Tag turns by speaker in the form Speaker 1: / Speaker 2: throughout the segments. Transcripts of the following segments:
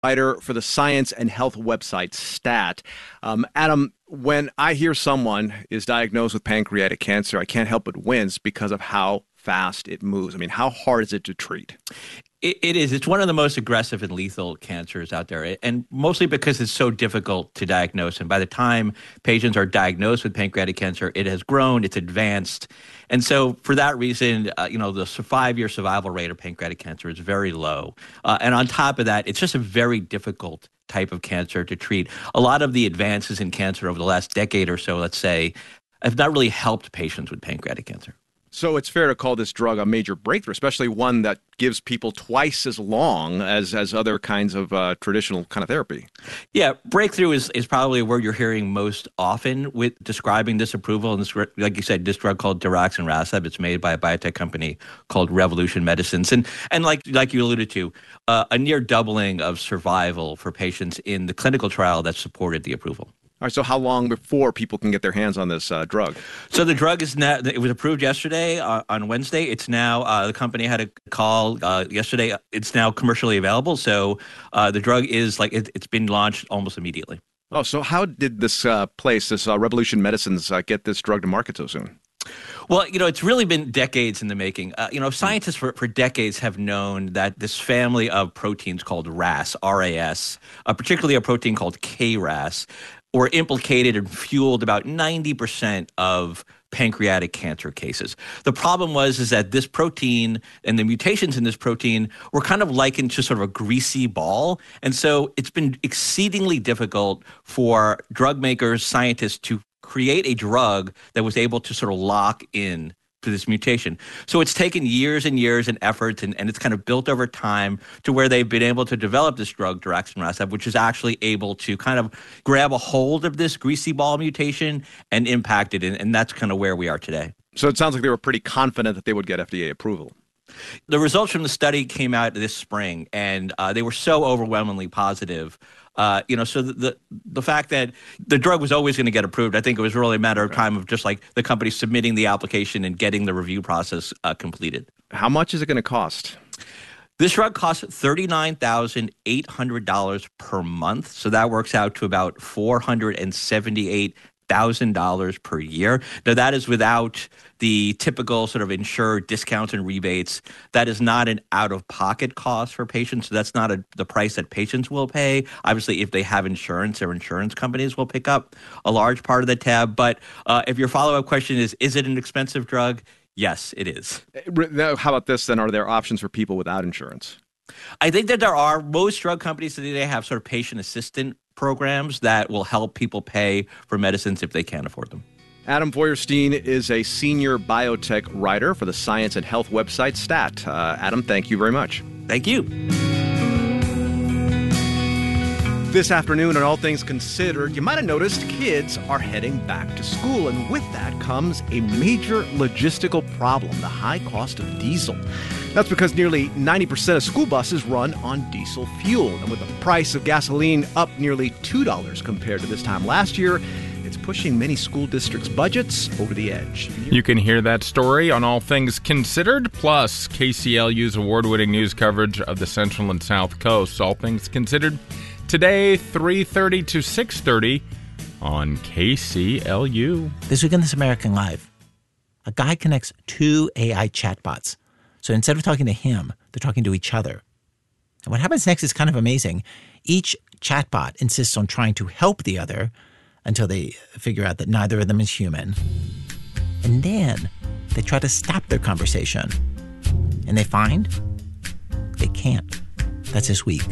Speaker 1: writer for the science and health website STAT. Adam, when I hear someone is diagnosed with pancreatic cancer, I can't help but wince because of how fast it moves. I mean, how hard is it to treat?
Speaker 2: It is. It's one of the most aggressive and lethal cancers out there, and mostly because it's so difficult to diagnose. And by the time patients are diagnosed with pancreatic cancer, it has grown, it's advanced. And so for that reason, the 5-year survival rate of pancreatic cancer is very low. And on top of that, it's just a very difficult type of cancer to treat. A lot of the advances in cancer over the last decade or so, let's say, have not really helped patients with pancreatic cancer.
Speaker 1: So it's fair to call this drug a major breakthrough, especially one that gives people twice as long as other kinds of traditional kind of therapy.
Speaker 2: Yeah, breakthrough is probably a word you're hearing most often with describing this approval. And this, like you said, this drug called daraxonrasib, it's made by a biotech company called Revolution Medicines. And like you alluded to, a near doubling of survival for patients in the clinical trial that supported the approval.
Speaker 1: All right, so how long before people can get their hands on this drug?
Speaker 2: So the drug is now, it was approved yesterday on Wednesday. It's now, the company had a call yesterday. It's now commercially available. So the drug is it's been launched almost immediately.
Speaker 1: Oh, so how did this Revolution Medicines, get this drug to market so soon?
Speaker 2: Well, it's really been decades in the making. Scientists for decades have known that this family of proteins called RAS, R-A-S, particularly a protein called KRAS, were implicated and fueled about 90% of pancreatic cancer cases. The problem is that this protein and the mutations in this protein were kind of likened to sort of a greasy ball. And so it's been exceedingly difficult for drug makers, scientists to create a drug that was able to sort of lock in to this mutation. So it's taken years and years and efforts, and it's kind of built over time to where they've been able to develop this drug, daraxonrasib, which is actually able to kind of grab a hold of this greasy ball mutation and impact it, and that's kind of where we are today.
Speaker 1: So it sounds like they were pretty confident that they would get FDA approval.
Speaker 2: The results from the study came out this spring, and they were so overwhelmingly positive. So the fact that the drug was always going to get approved, I think it was really a matter of time of just like the company submitting the application and getting the review process completed.
Speaker 1: How much is it going to cost?
Speaker 2: This drug costs $39,800 per month. So that works out to about $478,000 per year. Now, that is without the typical sort of insured discounts and rebates. That is not an out-of-pocket cost for patients. So that's not the price that patients will pay. Obviously, if they have insurance, their insurance companies will pick up a large part of the tab. But if your follow-up question is it an expensive drug? Yes, it is.
Speaker 1: How about this then? Are there options for people without insurance?
Speaker 2: I think that there are. Most drug companies today have sort of patient assistant programs that will help people pay for medicines if they can't afford them.
Speaker 1: Adam Feuerstein is a senior biotech writer for the science and health website STAT. Adam, thank you very much.
Speaker 2: Thank you.
Speaker 1: This afternoon on All Things Considered, you might have noticed kids are heading back to school, and with that comes a major logistical problem, the high cost of diesel. That's because nearly 90% of school buses run on diesel fuel, and with the price of gasoline up nearly $2 compared to this time last year, it's pushing many school districts' budgets over the edge.
Speaker 3: You can hear that story on All Things Considered, plus KCLU's award-winning news coverage of the Central and South Coast. All Things Considered today, 3:30 to 6:30 on KCLU.
Speaker 4: This week on This American Life, a guy connects two AI chatbots. So instead of talking to him, they're talking to each other. And what happens next is kind of amazing. Each chatbot insists on trying to help the other until they figure out that neither of them is human. And then they try to stop their conversation. And they find they can't. That's this week.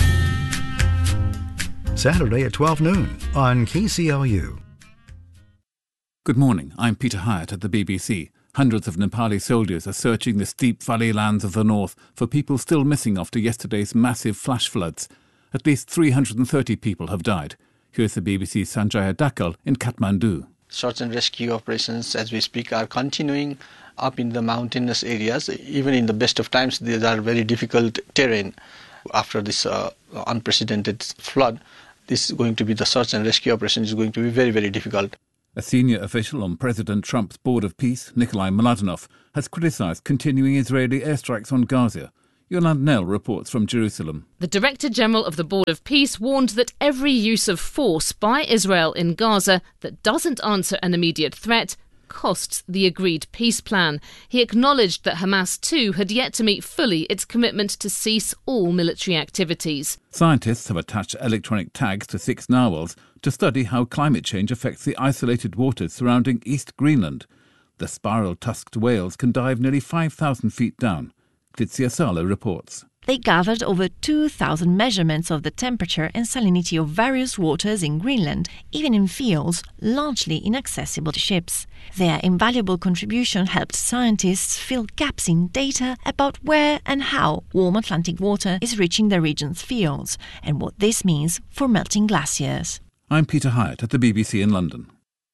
Speaker 5: Saturday at 12 noon on KCLU.
Speaker 6: Good morning, I'm Peter Hyatt at the BBC. Hundreds of Nepali soldiers are searching the steep valley lands of the north for people still missing after yesterday's massive flash floods. At least 330 people have died. Here's the BBC's Sanjaya Dakal in Kathmandu.
Speaker 7: Search and rescue operations as we speak are continuing up in the mountainous areas. Even in the best of times, these are very difficult terrain. After this unprecedented flood, this is going to be the search and rescue operation is going to be very, very difficult.
Speaker 6: A senior official on President Trump's Board of Peace, Nikolai Mladenov, has criticised continuing Israeli airstrikes on Gaza. Yolande Nell reports from Jerusalem.
Speaker 8: The Director General of the Board of Peace warned that every use of force by Israel in Gaza that doesn't answer an immediate threat costs the agreed peace plan. He acknowledged that Hamas too had yet to meet fully its commitment to cease all military activities.
Speaker 6: Scientists have attached electronic tags to 6 narwhals to study how climate change affects the isolated waters surrounding East Greenland. The spiral-tusked whales can dive nearly 5,000 feet down. Tizia Salo reports.
Speaker 9: They gathered over 2,000 measurements of the temperature and salinity of various waters in Greenland, even in fields largely inaccessible to ships. Their invaluable contribution helped scientists fill gaps in data about where and how warm Atlantic water is reaching the region's fields, and what this means for melting glaciers.
Speaker 6: I'm Peter Hyatt at the BBC in London.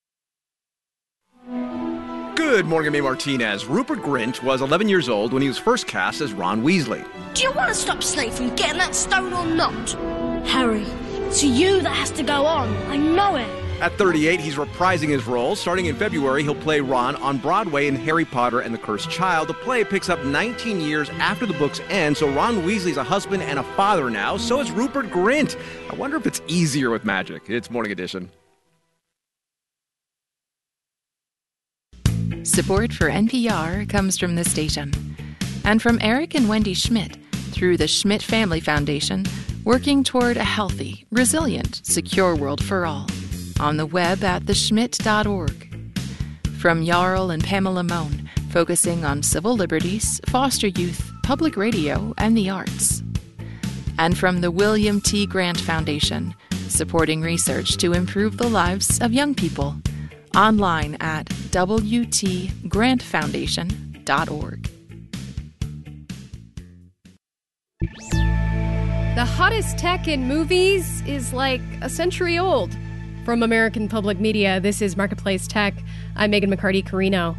Speaker 1: Good morning, I'm Martinez. Rupert Grint was 11 years old when he was first cast as Ron Weasley.
Speaker 10: Do you want to stop Snape from getting that stone or not? Harry, it's you that has to go on. I know it.
Speaker 1: At 38, he's reprising his role. Starting in February, he'll play Ron on Broadway in Harry Potter and the Cursed Child. The play picks up 19 years after the book's end, so Ron Weasley's a husband and a father now. So is Rupert Grint. I wonder if it's easier with magic. It's Morning Edition.
Speaker 11: Support for NPR comes from this station and from Eric and Wendy Schmidt through the Schmidt Family Foundation, working toward a healthy, resilient, secure world for all. On the web at theschmidt.org. From Jarl and Pamela Mohn, focusing on civil liberties, foster youth, public radio, and the arts. And from the William T. Grant Foundation, supporting research to improve the lives of young people. Online at wtgrantfoundation.org.
Speaker 12: The hottest tech in movies is like a century old. From American Public Media, this is Marketplace Tech. I'm Megan McCarty-Carino.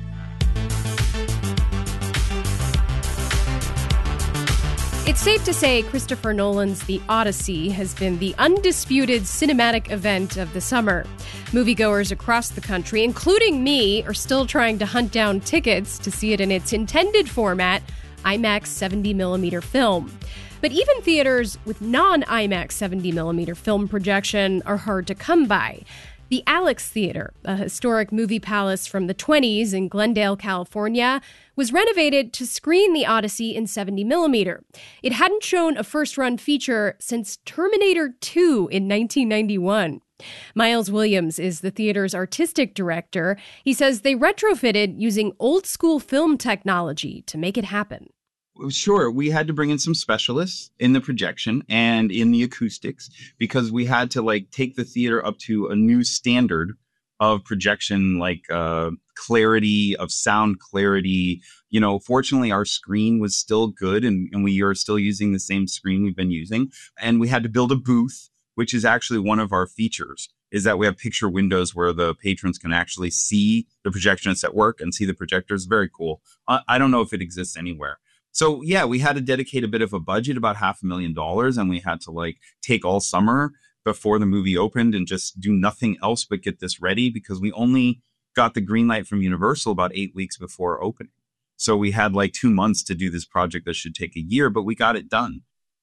Speaker 12: It's safe to say Christopher Nolan's The Odyssey has been the undisputed cinematic event of the summer. Moviegoers across the country, including me, are still trying to hunt down tickets to see it in its intended format, IMAX 70mm film. But even theaters with non-IMAX 70mm film projection are hard to come by. The Alex Theater, a historic movie palace from the 1920s in Glendale, California, was renovated to screen The Odyssey in 70mm. It hadn't shown a first-run feature since Terminator 2 in 1991. Miles Williams is the theater's artistic director. He says they retrofitted using old-school film technology to make it happen.
Speaker 13: Sure, we had to bring in some specialists in the projection and in the acoustics because we had to take the theater up to a new standard of projection, clarity, of sound clarity. You know, fortunately, our screen was still good and we are still using the same screen we've been using. And we had to build a booth, which is actually one of our features, is that we have picture windows where the patrons can actually see the projectionists at work and see the projectors. Very cool. I don't know if it exists anywhere. So, yeah, we had to dedicate a bit of a budget, about $500,000, and we had to take all summer before the movie opened and just do nothing else but get this ready because we only got the green light from Universal about 8 weeks before opening. So we had 2 months to do this project that should take a year, but we got it done.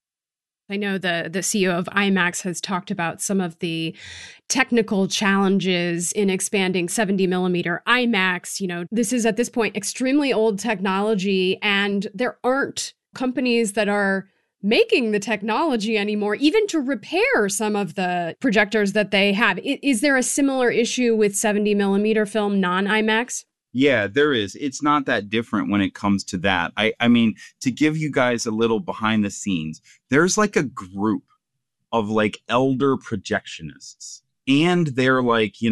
Speaker 12: I know the CEO of IMAX has talked about some of the technical challenges in expanding 70mm IMAX. You know, this is at this point extremely old technology, and there aren't companies that are making the technology anymore, even to repair some of the projectors that they have. Is there a similar issue with 70mm film non-IMAX?
Speaker 13: Yeah, there is. It's not that different when it comes to that. I mean, to give you guys a little behind the scenes, there's a group of elder projectionists and they're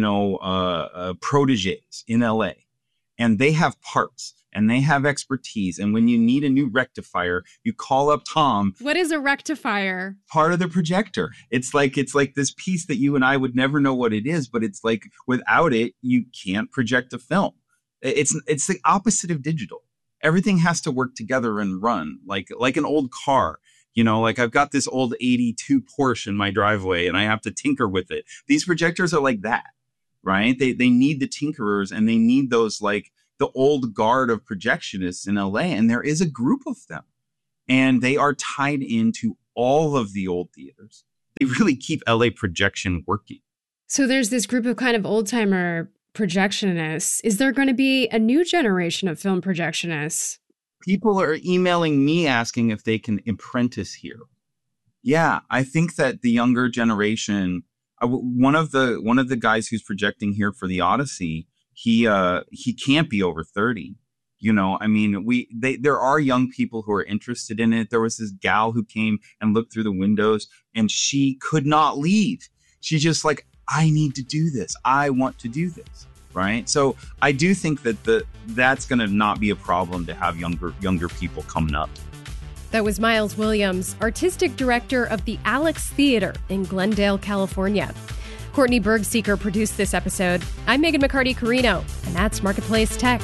Speaker 13: proteges in LA, and they have parts and they have expertise. And when you need a new rectifier, you call up Tom.
Speaker 12: What is a rectifier?
Speaker 13: Part of the projector. It's like this piece that you and I would never know what it is, but it's without it, you can't project a film. It's the opposite of digital. Everything has to work together and run like an old car. You know, I've got this old 82 Porsche in my driveway and I have to tinker with it. These projectors are like that, right? They need the tinkerers and they need those the old guard of projectionists in LA. And there is a group of them. and they are tied into all of the old theaters. They really keep LA Projection working.
Speaker 12: So there's this group of kind of old-timer projectionists. Is there going to be a new generation of film projectionists?
Speaker 13: People are emailing me asking if they can apprentice here. Yeah, I think that the younger generation, one of the guys who's projecting here for the Odyssey, he can't be over 30. You know, I mean, there are young people who are interested in it. There was this gal who came and looked through the windows, and she could not leave. She's just like, I need to do this. I want to do this. Right. So I do think that that's going to not be a problem to have younger people coming up.
Speaker 12: That was Miles Williams, artistic director of the Alex Theater in Glendale, California. Courtney Bergseeker produced this episode. I'm Megan McCarty-Carino, and that's Marketplace Tech.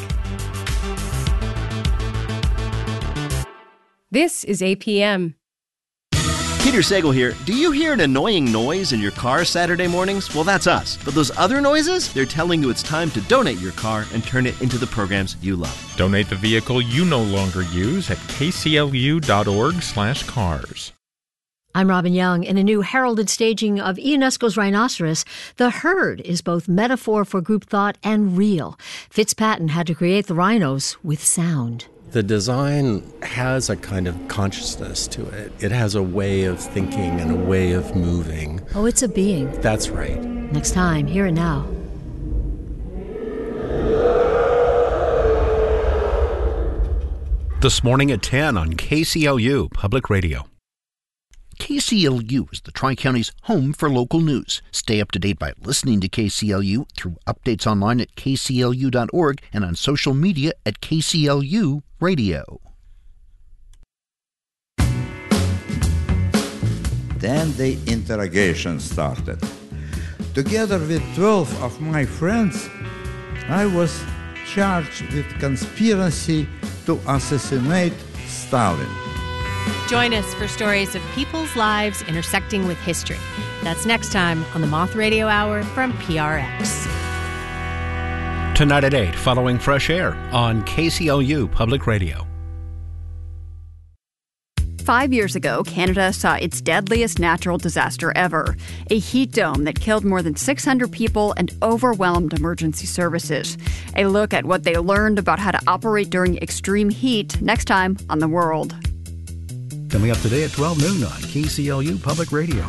Speaker 12: This is APM.
Speaker 14: Peter Sagal here. Do you hear an annoying noise in your car Saturday mornings? Well, that's us. But those other noises, they're telling you it's time to donate your car and turn it into the programs you love.
Speaker 3: Donate the vehicle you no longer use at kclu.org/cars.
Speaker 15: I'm Robin Young. In a new heralded staging of Ionesco's Rhinoceros, the herd is both metaphor for group thought and real. Fitz Patton had to create the rhinos with sound.
Speaker 16: The design has a kind of consciousness to it. It has a way of thinking and a way of moving.
Speaker 15: Oh, it's a being.
Speaker 16: That's right.
Speaker 15: Next time, Here and Now.
Speaker 5: This morning at 10 on KCLU Public Radio.
Speaker 17: KCLU is the Tri-County's home for local news. Stay up to date by listening to KCLU through updates online at kclu.org and on social media at KCLU Radio.
Speaker 18: Then the interrogation started. Together with 12 of my friends, I was charged with conspiracy to assassinate Stalin.
Speaker 12: Join us for stories of people's lives intersecting with history. That's next time on the Moth Radio Hour from PRX.
Speaker 5: Tonight at 8, following Fresh Air on KCLU Public Radio.
Speaker 19: 5 years ago, Canada saw its deadliest natural disaster ever, a heat dome that killed more than 600 people and overwhelmed emergency services. A look at what they learned about how to operate during extreme heat next time on The World.
Speaker 5: Coming up today at 12 noon on KCLU Public Radio.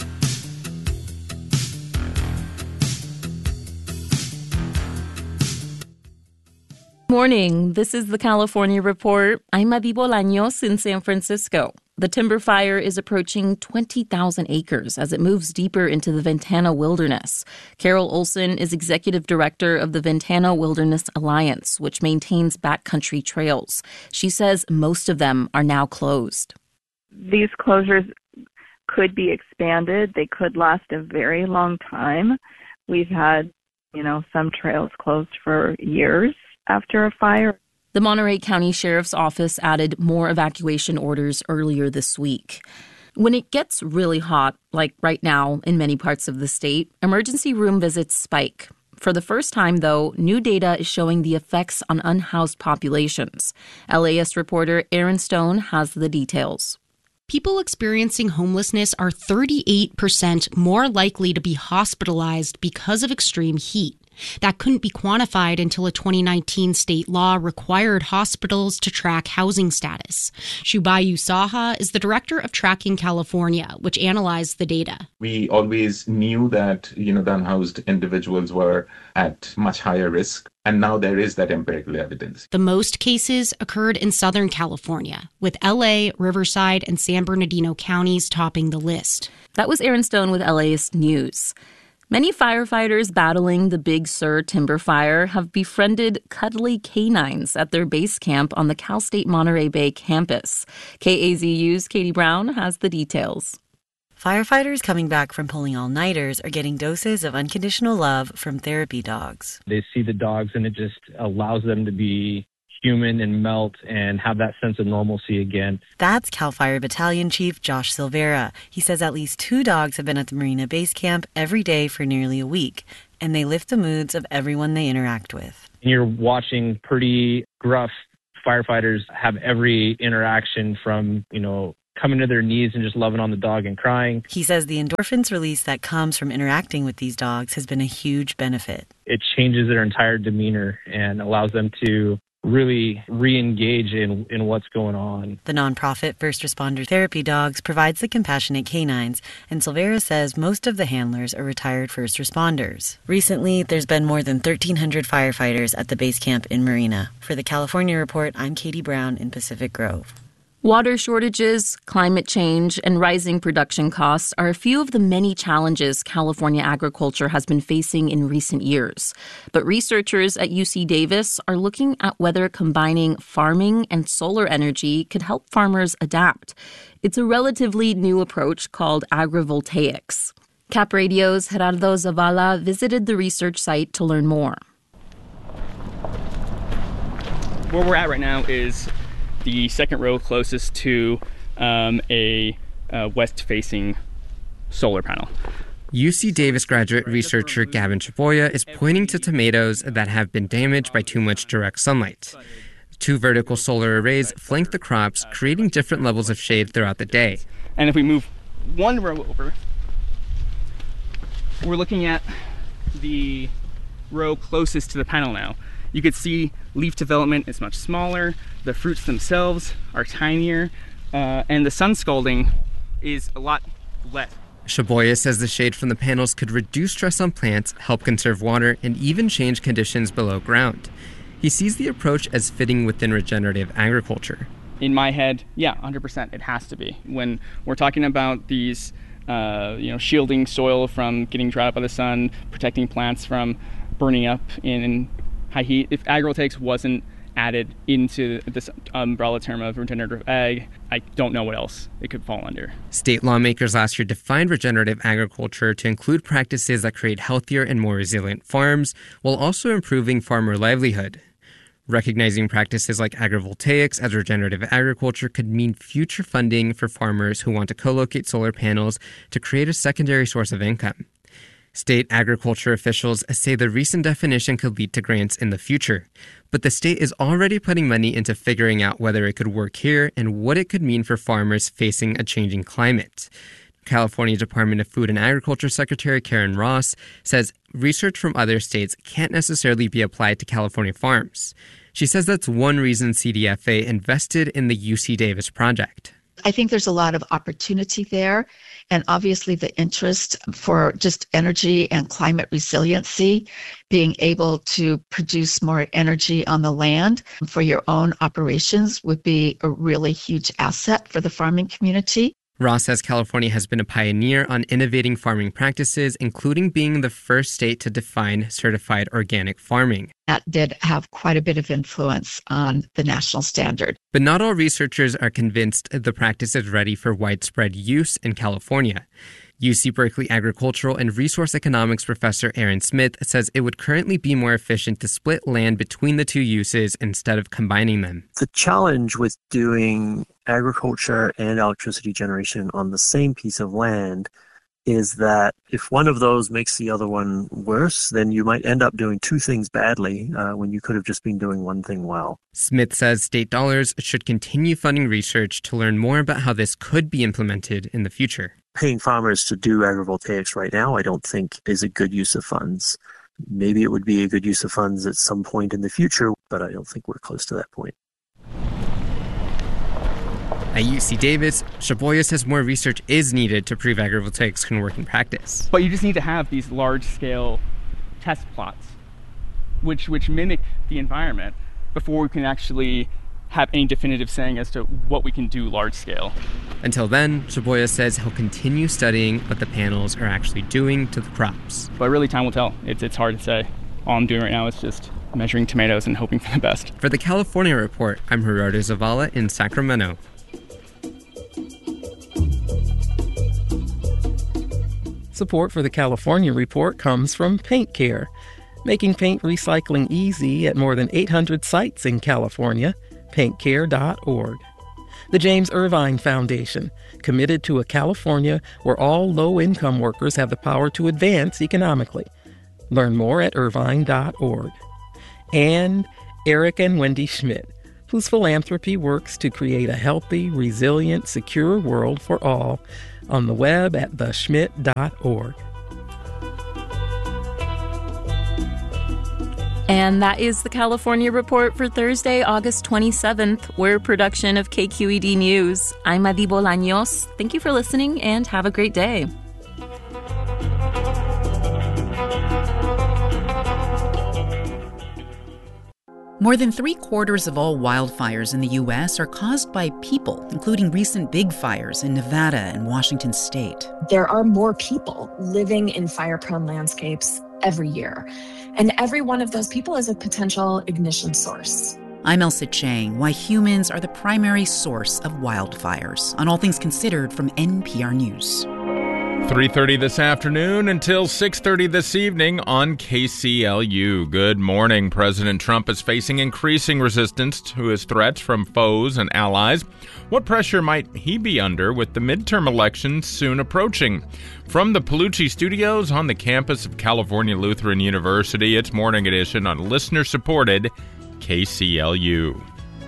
Speaker 20: Morning. This is the California Report. I'm Adi Bolaños in San Francisco. The timber fire is approaching 20,000 acres as it moves deeper into the Ventana Wilderness. Carol Olson is executive director of the Ventana Wilderness Alliance, which maintains backcountry trails. She says most of them are now closed.
Speaker 21: These closures could be expanded. They could last a very long time. We've had, some trails closed for years after a fire.
Speaker 20: The Monterey County Sheriff's Office added more evacuation orders earlier this week. When it gets really hot, like right now in many parts of the state, emergency room visits spike. For the first time, though, new data is showing the effects on unhoused populations. LAist reporter Aaron Stone has the details.
Speaker 22: People experiencing homelessness are 38% more likely to be hospitalized because of extreme heat. That couldn't be quantified until a 2019 state law required hospitals to track housing status. Shubayu Saha is the director of Tracking California, which analyzed the data.
Speaker 23: We always knew that, the unhoused individuals were at much higher risk. And now there is that empirical evidence.
Speaker 22: The most cases occurred in Southern California, with LA, Riverside, and San Bernardino counties topping the list.
Speaker 20: That was Aaron Stone with LAist News. Many firefighters battling the Big Sur timber fire have befriended cuddly canines at their base camp on the Cal State Monterey Bay campus. KAZU's Katie Brown has the details.
Speaker 24: Firefighters coming back from pulling all-nighters are getting doses of unconditional love from therapy dogs.
Speaker 25: They see the dogs and it just allows them to be human and melt and have that sense of normalcy again.
Speaker 24: That's CAL FIRE Battalion Chief Josh Silvera. He says at least 2 dogs have been at the Marina Base Camp every day for nearly a week, and they lift the moods of everyone they interact with.
Speaker 25: You're watching pretty gruff Firefighters have every interaction from, coming to their knees and just loving on the dog and crying.
Speaker 24: He says the endorphins release that comes from interacting with these dogs has been a huge benefit.
Speaker 25: It changes their entire demeanor and allows them to really re-engage in what's going on.
Speaker 24: The nonprofit First Responder Therapy Dogs provides the compassionate canines, and Silvera says most of the handlers are retired first responders. Recently, there's been more than 1,300 firefighters at the base camp in Marina. For the California Report, I'm Katie Brown in Pacific Grove.
Speaker 20: Water shortages, climate change, and rising production costs are a few of the many challenges California agriculture has been facing in recent years. But researchers at UC Davis are looking at whether combining farming and solar energy could help farmers adapt. It's a relatively new approach called agrivoltaics. Cap Radio's Gerardo Zavala visited the research site to learn more.
Speaker 2: Where we're at right now is the second row closest to a west-facing solar panel.
Speaker 4: UC Davis graduate researcher Gavin Chaboya is pointing to tomatoes that have been damaged by too much direct sunlight. 2 vertical solar arrays flank the crops, creating different levels of shade throughout the day.
Speaker 2: And if we move one row over, we're looking at the row closest to the panel now. You could see leaf development is much smaller, the fruits themselves are tinier, and the sun scalding is a lot less.
Speaker 4: Chaboya says the shade from the panels could reduce stress on plants, help conserve water, and even change conditions below ground. He sees the approach as fitting within regenerative agriculture.
Speaker 2: In my head, yeah, 100%, it has to be. When we're talking about these, shielding soil from getting dried up by the sun, protecting plants from burning up in high heat, if agrivoltaics wasn't added into this umbrella term of regenerative ag, I don't know what else it could fall under.
Speaker 4: State lawmakers last year defined regenerative agriculture to include practices that create healthier and more resilient farms, while also improving farmer livelihood. Recognizing practices like agrivoltaics as regenerative agriculture could mean future funding for farmers who want to co-locate solar panels to create a secondary source of income. State agriculture officials say the recent definition could lead to grants in the future, but the state is already putting money into figuring out whether it could work here and what it could mean for farmers facing a changing climate. California Department of Food and Agriculture Secretary Karen Ross says research from other states can't necessarily be applied to California farms. She says that's one reason CDFA invested in the UC Davis project.
Speaker 7: I think there's a lot of opportunity there, and obviously the interest for just energy and climate resiliency, being able to produce more energy on the land for your own operations would be a really huge asset for the farming community.
Speaker 4: Ross says California has been a pioneer on innovating farming practices, including being the first state to define certified organic farming.
Speaker 7: That did have quite a bit of influence on the national standard.
Speaker 4: But not all researchers are convinced the practice is ready for widespread use in California. UC Berkeley agricultural and resource economics professor Aaron Smith says it would currently be more efficient to split land between the two uses instead of combining them.
Speaker 8: The challenge with doing agriculture and electricity generation on the same piece of land is that if one of those makes the other one worse, then you might end up doing two things badly when you could have just been doing one thing well.
Speaker 4: Smith says state dollars should continue funding research to learn more about how this could be implemented in the future.
Speaker 8: Paying farmers to do agrivoltaics right now, I don't think is a good use of funds. Maybe it would be a good use of funds at some point in the future, but I don't think we're close to that point.
Speaker 4: At UC Davis, Chaboya says more research is needed to prove agrivoltaics can work in practice.
Speaker 2: But you just need to have these large-scale test plots, which mimic the environment, before we can actually have any definitive saying as to what we can do large-scale.
Speaker 4: Until then, Chaboya says he'll continue studying what the panels are actually doing to the crops.
Speaker 2: But really, time will tell. It's hard to say. All I'm doing right now is just measuring tomatoes and hoping for the best.
Speaker 4: For the California Report, I'm Gerardo Zavala in Sacramento.
Speaker 9: Support for the California Report comes from Paint Care, making paint recycling easy at more than 800 sites in California. PaintCare.org. The James Irvine Foundation, committed to a California where all low-income workers have the power to advance economically. Learn more at irvine.org. And Eric and Wendy Schmidt, whose philanthropy works to create a healthy, resilient, secure world for all, on the web at theschmidt.org.
Speaker 20: And that is the California Report for Thursday, August 27th. We're a production of KQED News. I'm Adi Bolaños. Thank you for listening and have a great day.
Speaker 1: More than 3/4 of all wildfires in the U.S. are caused by people, including recent big fires in Nevada and Washington state.
Speaker 6: There are more people living in fire-prone landscapes every year, and every one of those people is a potential ignition source.
Speaker 1: I'm Elsa Chang. Why humans are the primary source of wildfires, on All Things Considered from NPR News.
Speaker 3: 3:30 this afternoon until 6:30 this evening on KCLU. Good morning. President Trump is facing increasing resistance to his threats from foes and allies. What pressure might he be under with the midterm elections soon approaching? From the Palucci Studios on the campus of California Lutheran University, it's Morning Edition on listener-supported KCLU.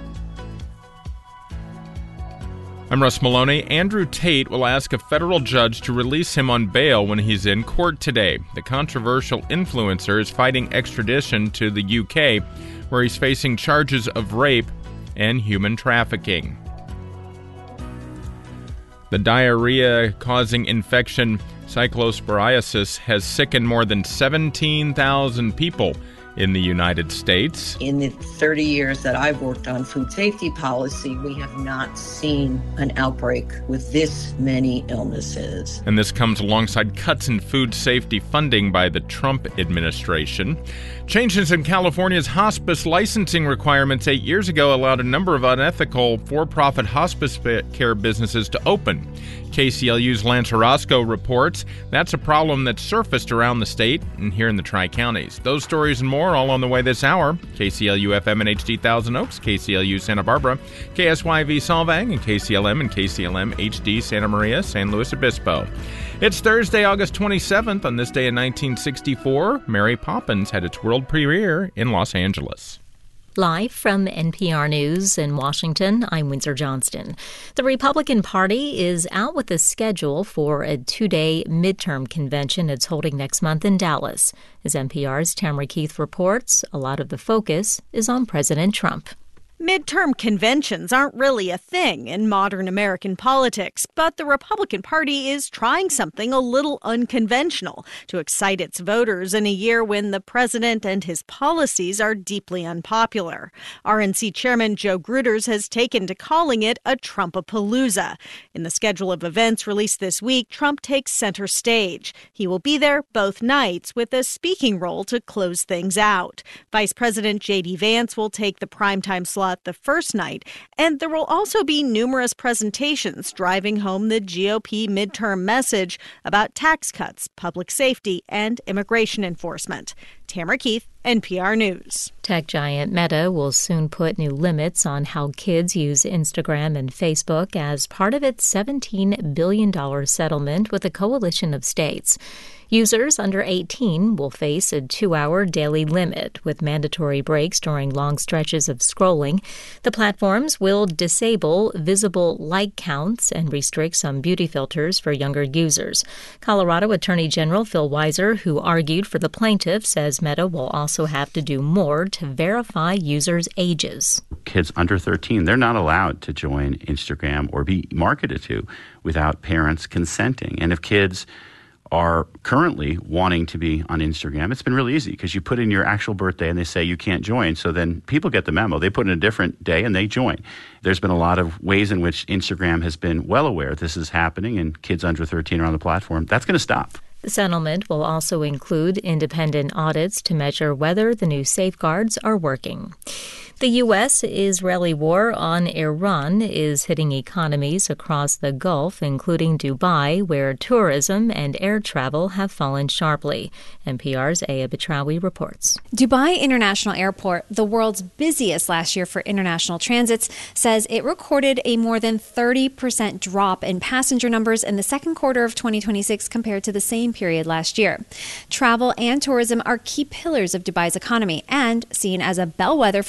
Speaker 3: I'm Russ Maloney. Andrew Tate will ask a federal judge to release him on bail when he's in court today. The controversial influencer is fighting extradition to the UK, where he's facing charges of rape and human trafficking. The diarrhea-causing infection cyclosporiasis has sickened more than 17,000 people in the United States.
Speaker 10: In the 30 years that I've worked on food safety policy, we have not seen an outbreak with this many illnesses.
Speaker 3: And this comes alongside cuts in food safety funding by the Trump administration. Changes in California's hospice licensing requirements 8 years ago allowed a number of unethical for-profit hospice care businesses to open. KCLU's Lance Orozco reports that's a problem that's surfaced around the state and here in the Tri-Counties. Those stories and more all on the way this hour. KCLU FM and HD Thousand Oaks, KCLU Santa Barbara, KSYV Solvang, and KCLM and KCLM HD Santa Maria, San Luis Obispo. It's Thursday, August 27th. On this day in 1964, Mary Poppins had its world premiere in Los Angeles.
Speaker 15: Live from NPR News in Washington, I'm Windsor Johnston. The Republican Party is out with a schedule for a 2-day midterm convention it's holding next month in Dallas. As NPR's Tamara Keith reports, a lot of the focus is on President Trump.
Speaker 11: Midterm conventions aren't really a thing in modern American politics, but the Republican Party is trying something a little unconventional to excite its voters in a year when the president and his policies are deeply unpopular. RNC Chairman Joe Gruters has taken to calling it a Trumpapalooza. In the schedule of events released this week, Trump takes center stage. He will be there both nights with a speaking role to close things out. Vice President J.D. Vance will take the primetime slot the first night, and there will also be numerous presentations driving home the GOP midterm message about tax cuts, public safety, and immigration enforcement. Tamara Keith, NPR News.
Speaker 15: Tech giant Meta will soon put new limits on how kids use Instagram and Facebook as part of its $17 billion settlement with a coalition of states. Users under 18 will face a 2-hour daily limit with mandatory breaks during long stretches of scrolling. The platforms will disable visible like counts and restrict some beauty filters for younger users. Colorado Attorney General Phil Weiser, who argued for the plaintiff, says Meta will also have to do more to verify users' ages.
Speaker 13: Kids under 13, they're not allowed to join Instagram or be marketed to without parents consenting. And if kids are currently wanting to be on Instagram, it's been really easy because you put in your actual birthday and they say you can't join. So then people get the memo. They put in a different day and they join. There's been a lot of ways in which Instagram has been well aware this is happening and kids under 13 are on the platform. That's going to stop.
Speaker 15: The settlement will also include independent audits to measure whether the new safeguards are working. The U.S.-Israeli war on Iran is hitting economies across the Gulf, including Dubai, where tourism and air travel have fallen sharply. NPR's Aya Betrawi reports.
Speaker 26: Dubai International Airport, the world's busiest last year for international transits, says it recorded a more than 30% drop in passenger numbers in the second quarter of 2026 compared to the same period last year. Travel and tourism are key pillars of Dubai's economy and seen as a bellwether for the Emirates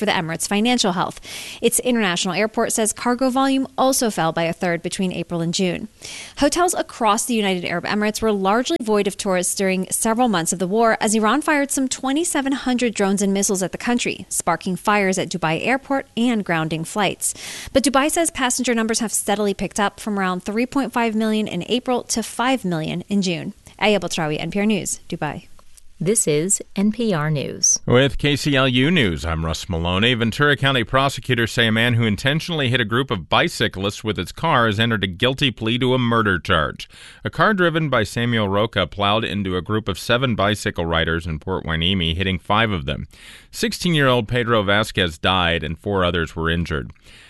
Speaker 26: its financial health. Its international airport says cargo volume also fell by a third between April and June. Hotels across the United Arab Emirates were largely void of tourists during several months of the war as Iran fired some 2,700 drones and missiles at the country, sparking fires at Dubai airport and grounding flights. But Dubai says passenger numbers have steadily picked up from around 3.5 million in April to 5 million in June. Aya Batrawi, NPR News, Dubai.
Speaker 12: This is NPR News.
Speaker 3: With KCLU News, I'm Russ Maloney. Ventura County prosecutors say a man who intentionally hit a group of bicyclists with his car has entered a guilty plea to a murder charge. A car driven by Samuel Roca plowed into a group of 7 bicycle riders in Port Hueneme, hitting 5 of them. 16-year-old Pedro Vasquez died and 4 others were injured.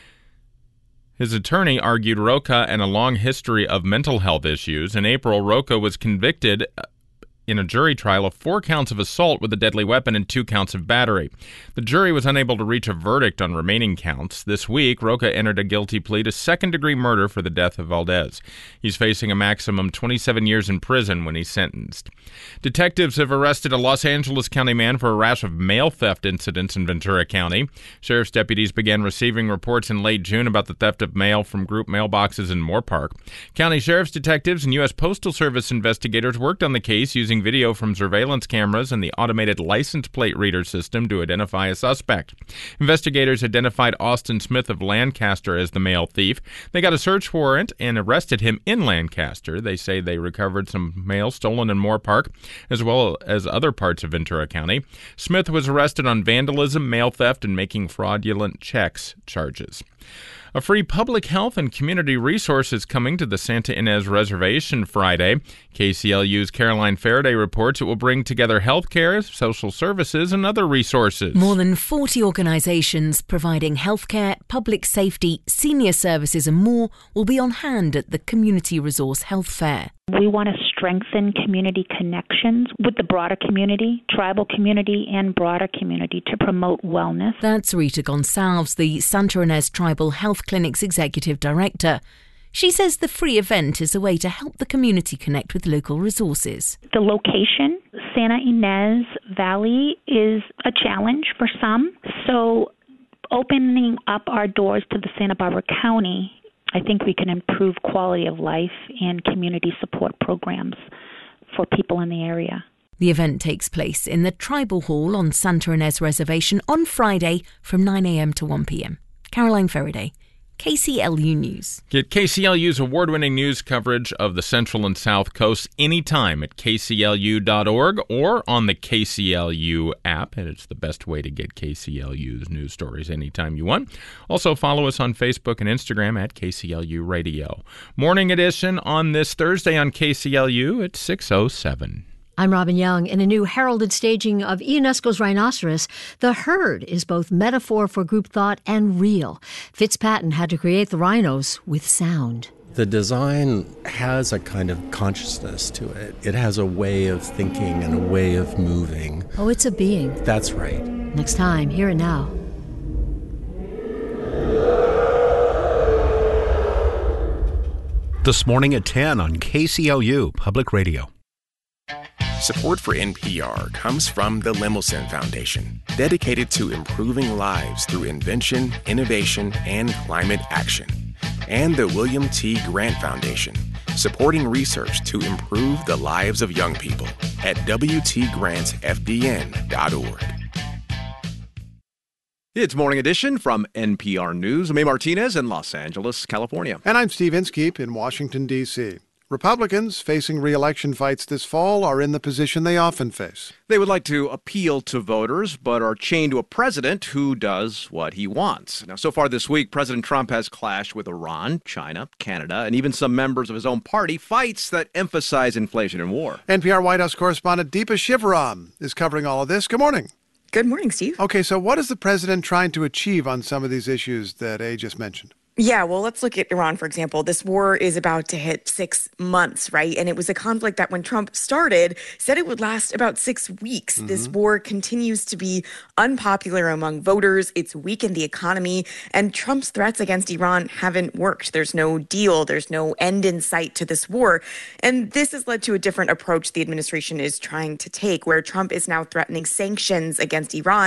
Speaker 3: His attorney argued Roca had a long history of mental health issues. In April, Roca was convicted in a jury trial of 4 counts of assault with a deadly weapon and 2 counts of battery. The jury was unable to reach a verdict on remaining counts. This week, Roca entered a guilty plea to second-degree murder for the death of Valdez. He's facing a maximum 27 years in prison when he's sentenced. Detectives have arrested a Los Angeles County man for a rash of mail theft incidents in Ventura County. Sheriff's deputies began receiving reports in late June about the theft of mail from group mailboxes in Moorpark. County sheriff's detectives and U.S. Postal Service investigators worked on the case using video from surveillance cameras and the automated license plate reader system to identify a suspect. Investigators identified Austin Smith of Lancaster as the mail thief. They got a search warrant and arrested him in Lancaster. They say they recovered some mail stolen in Moorpark, as well as other parts of Ventura County. Smith was arrested on vandalism, mail theft, and making fraudulent checks charges. A free public health and community resource is coming to the Santa Ynez Reservation Friday. KCLU's Caroline Faraday reports it will bring together healthcare, social services, and other resources.
Speaker 14: More than 40 organizations providing healthcare, public safety, senior services, and more will be on hand at the Community Resource Health Fair.
Speaker 16: We want to strengthen community connections with the broader community, tribal community, and broader community to promote wellness.
Speaker 14: That's Rita Gonsalves, the Santa Ynez Tribal Health Clinic's executive director. She says the free event is a way to help the community connect with local resources.
Speaker 16: The location, Santa Ynez Valley, is a challenge for some. So opening up our doors to the Santa Barbara County, I think we can improve quality of life and community support programs for people in the area.
Speaker 14: The event takes place in the Tribal Hall on Santa Ynez Reservation on Friday from 9 a.m. to 1 p.m. Caroline Faraday, KCLU News.
Speaker 3: Get KCLU's award-winning news coverage of the Central and South Coast anytime at kclu.org or on the KCLU app. And it's the best way to get KCLU's news stories anytime you want. Also, follow us on Facebook and Instagram at KCLU Radio. Morning edition on this Thursday on KCLU at 6:07.
Speaker 15: I'm Robin Young. In a new heralded staging of Ionesco's Rhinoceros, the herd is both metaphor for group thought and real. Fitzpatrick had to create the rhinos with sound.
Speaker 17: The design has a kind of consciousness to it. It has a way of thinking and a way of moving.
Speaker 15: Oh, it's a being.
Speaker 17: That's right.
Speaker 15: Next time, Hear It Now.
Speaker 5: This morning at 10 on KCLU Public Radio.
Speaker 18: Support for NPR comes from the Lemelson Foundation, dedicated to improving lives through invention, innovation, and climate action. And the William T. Grant Foundation, supporting research to improve the lives of young people at WTGrantFDN.org.
Speaker 19: It's Morning Edition from NPR News. I'm May Martinez in Los Angeles, California.
Speaker 27: And I'm Steve Inskeep in Washington, D.C. Republicans facing re-election fights this fall are in the position they often face.
Speaker 19: They would like to appeal to voters, but are chained to a president who does what he wants. Now, so far this week, President Trump has clashed with Iran, China, Canada, and even some members of his own party, fights that emphasize inflation and war.
Speaker 27: NPR White House correspondent Deepa Shivaram is covering all of this. Good morning.
Speaker 28: Good morning, Steve.
Speaker 27: Okay, so what is the president trying to achieve on some of these issues that A just mentioned?
Speaker 28: Yeah, well, let's look at Iran, for example. This war is about to hit 6 months, right? And it was a conflict that when Trump started, said it would last about 6 weeks. Mm-hmm. This war continues to be unpopular among voters. It's weakened the economy. And Trump's threats against Iran haven't worked. There's no deal. There's no end in sight to this war. And this has led to a different approach the administration is trying to take, where Trump is now threatening sanctions against Iran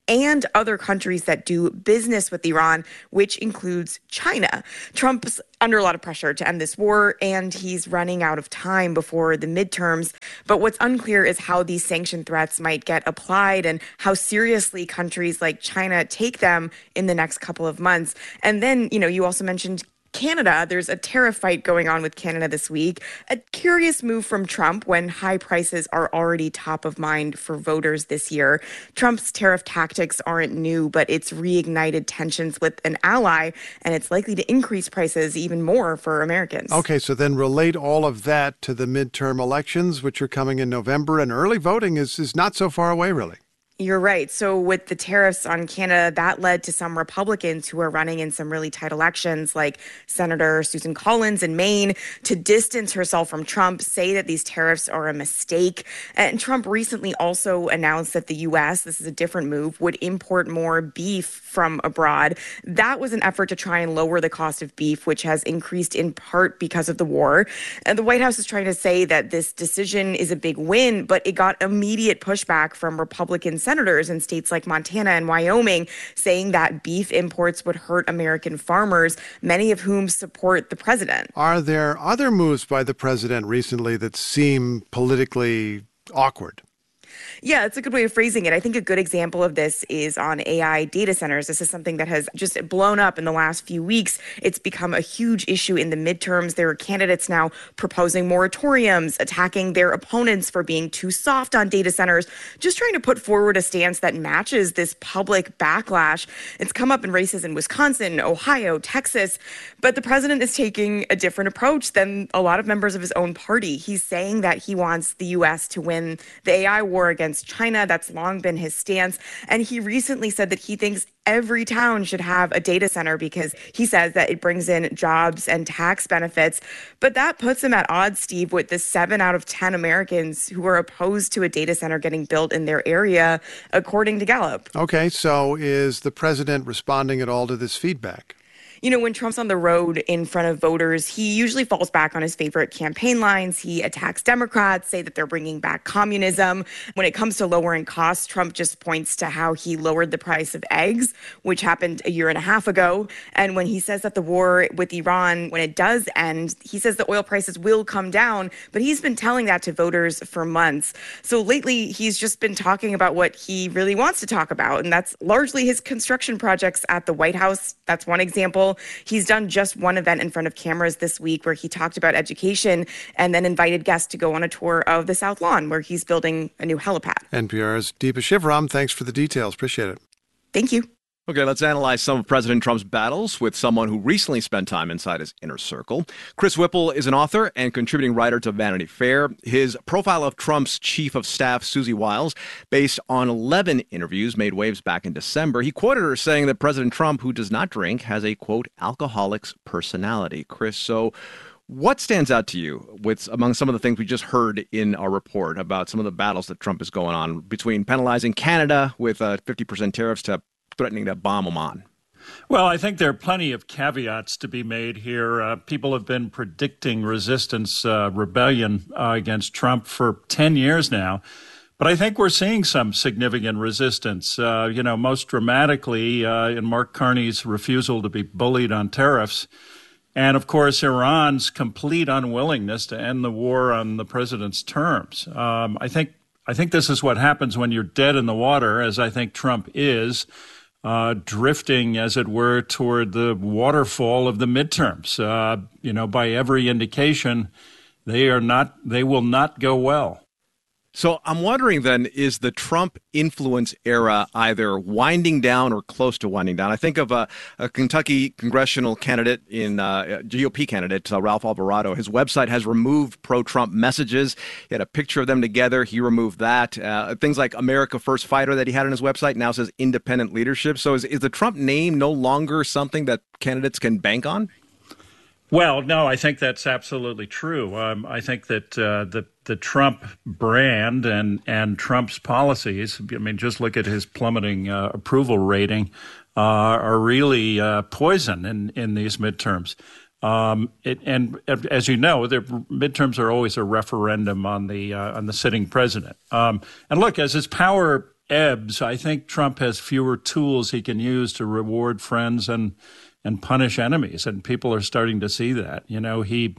Speaker 28: and other countries that do business with Iran, which includes China. Trump's under a lot of pressure to end this war, and he's running out of time before the midterms. But what's unclear is how these sanction threats might get applied and how seriously countries like China take them in the next couple of months. And then, you also mentioned Canada. There's a tariff fight going on with Canada this week. A curious move from Trump when high prices are already top of mind for voters this year. Trump's tariff tactics aren't new, but it's reignited tensions with an ally, and it's likely to increase prices even more for Americans.
Speaker 27: Okay, so then relate all of that to the midterm elections, which are coming in November, and early voting is not so far away, really.
Speaker 28: You're right. So with the tariffs on Canada, that led to some Republicans who are running in some really tight elections, like Senator Susan Collins in Maine, to distance herself from Trump, say that these tariffs are a mistake. And Trump recently also announced that the U.S., this is a different move, would import more beef from abroad. That was an effort to try and lower the cost of beef, which has increased in part because of the war. And the White House is trying to say that this decision is a big win, but it got immediate pushback from Republican senators in states like Montana and Wyoming, saying that beef imports would hurt American farmers, many of whom support the president.
Speaker 27: Are there other moves by the president recently that seem politically awkward?
Speaker 28: Yeah, it's a good way of phrasing it. I think a good example of this is on AI data centers. This is something that has just blown up in the last few weeks. It's become a huge issue in the midterms. There are candidates now proposing moratoriums, attacking their opponents for being too soft on data centers, just trying to put forward a stance that matches this public backlash. It's come up in races in Wisconsin, Ohio, Texas, but the president is taking a different approach than a lot of members of his own party. He's saying that he wants the U.S. to win the AI war against China. That's long been his stance. And he recently said that he thinks every town should have a data center because he says that it brings in jobs and tax benefits. But that puts him at odds, Steve, with the 7 out of 10 Americans who are opposed to a data center getting built in their area, according to Gallup.
Speaker 27: Okay, so is the president responding at all to this feedback?
Speaker 28: When Trump's on the road in front of voters, he usually falls back on his favorite campaign lines. He attacks Democrats, say that they're bringing back communism. When it comes to lowering costs, Trump just points to how he lowered the price of eggs, which happened a year and a half ago. And when he says that the war with Iran, when it does end, he says the oil prices will come down. But he's been telling that to voters for months. So lately, he's just been talking about what he really wants to talk about. And that's largely his construction projects at the White House. That's one example. He's done just one event in front of cameras this week where he talked about education and then invited guests to go on a tour of the South Lawn where he's building a new helipad.
Speaker 27: NPR's Deepa Shivaram, thanks for the details. Appreciate it.
Speaker 28: Thank you.
Speaker 19: Okay, let's analyze some of President Trump's battles with someone who recently spent time inside his inner circle. Chris Whipple is an author and contributing writer to Vanity Fair. His profile of Trump's chief of staff, Susie Wiles, based on 11 interviews, made waves back in December. He quoted her saying that President Trump, who does not drink, has a, quote, alcoholic's personality. Chris, so what stands out to you among some of the things we just heard in our report about some of the battles that Trump is going on between penalizing Canada with 50% tariffs to threatening to bomb Oman?
Speaker 2: Well, I think there are plenty of caveats to be made here. People have been predicting resistance, rebellion against Trump for 10 years now. But I think we're seeing some significant resistance, most dramatically in Mark Carney's refusal to be bullied on tariffs. And, of course, Iran's complete unwillingness to end the war on the president's terms. I think this is what happens when you're dead in the water, as I think Trump is. Drifting, as it were, toward the waterfall of the midterms. By every indication, they will not go well.
Speaker 19: So I'm wondering then, is the Trump influence era either winding down or close to winding down? I think of a Kentucky congressional candidate GOP candidate, Ralph Alvarado. His website has removed pro-Trump messages. He had a picture of them together. He removed that. Things like America First Fighter that he had on his website now says independent leadership. So is the Trump name no longer something that candidates can bank on?
Speaker 2: Well, no, I think that's absolutely true. I think that the Trump brand and Trump's policies, just look at his plummeting approval rating, are really poison in these midterms. And as you know, the midterms are always a referendum on the sitting president. And look, as his power ebbs, I think Trump has fewer tools he can use to reward friends and punish enemies, and people are starting to see that. You know, he's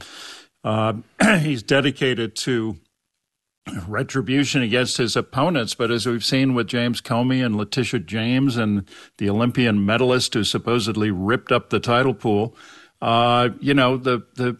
Speaker 2: dedicated to retribution against his opponents, but as we've seen with James Comey and Letitia James and the Olympian medalist who supposedly ripped up the title pool, you know, the